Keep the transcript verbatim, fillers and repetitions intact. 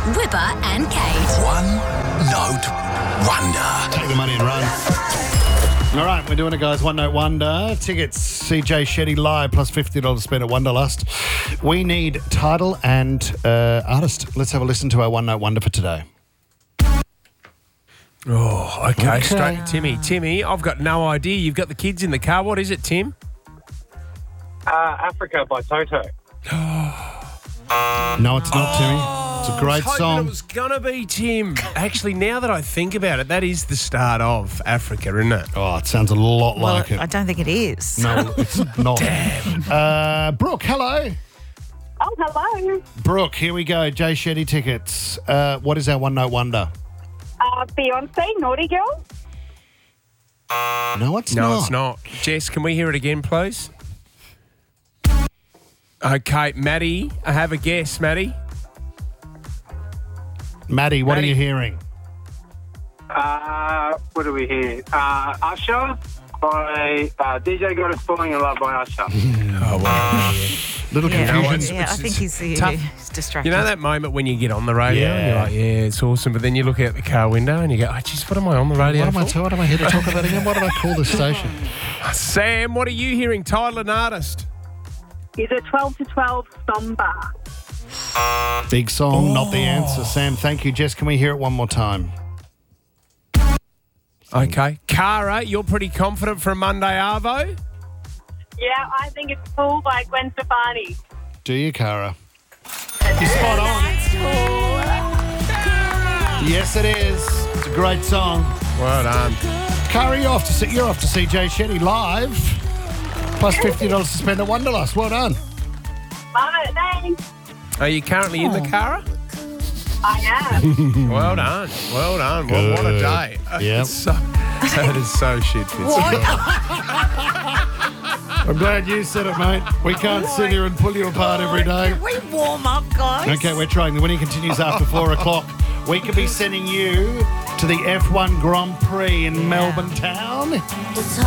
Whipper and Kate. One Note Wonder. Take the money and run. All right, we're doing it, guys. One Note Wonder. Tickets, C J Shetty live, plus fifty dollars spent at Wonderlust. We need title and uh, artist. Let's have a listen to our One Note Wonder for today. Oh, okay. Okay. Straight to Timmy. Timmy, I've got no idea. You've got the kids in the car. What is it, Tim? Uh, Africa by Toto. No, it's not, Timmy. It's a great I was hoping song. It was going to be Tim. Actually, now that I think about it, that is the start of Africa, isn't it? Oh, it sounds a lot Well, like it. I don't think it is. No, it's not. Damn. Uh, Brooke, hello. Oh, hello. Brooke, here we go. Jay Shetty tickets. Uh, what is our One Note Wonder? Uh, Beyonce, Naughty Girl. No, it's No, not. it's not. Jess, can we hear it again, please? Okay, Maddie, I have a guess, Maddie. Maddie, what Maddie. are you hearing? Uh, what do we hear? Uh, Usher by uh, D J Got Us Falling in Love by Usher. Oh, well. Little Yeah, confusion. yeah, I think he's, uh, tough. he's distracted. You know that moment when you get on the radio and you're Yeah. like, yeah, it's awesome, but then you look out the car window and you go, oh, geez, what am I on the radio What am, I for? t- what am I here to talk about again? What did I call this station? Sam, what are you hearing? Title and artist. Is it twelve to twelve Somba? Big song, not the answer. Sam, thank you. Jess, can we hear it one more time? Okay. Cara, you're pretty confident for a Monday Arvo? Yeah, I think it's Fool by Gwen Stefani. Do you, Cara? You're spot on. Yes, it is. It's a great song. Well done. Cara, you're off to see, you're off to see Jay Shetty live. Plus fifty dollars to spend at Wonderlust. Well done. Love it, thanks. Are you currently in the Cara? I am. Well done. Well done. Well, what a Good. day. Yep. It's so, that is so shit, Fitz. I'm glad you said it, mate. We can't sit here and pull you apart every day. Can we warm up, guys? Okay, we're trying. The winning continues after four o'clock. We could be sending you to the F one Grand Prix in Melbourne town.